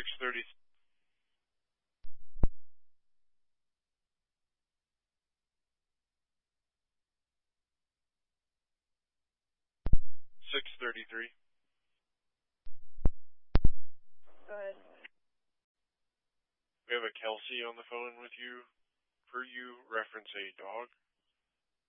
6:30. 6:33. Go ahead. We have a Kelsey on the phone with you. Per you reference a dog.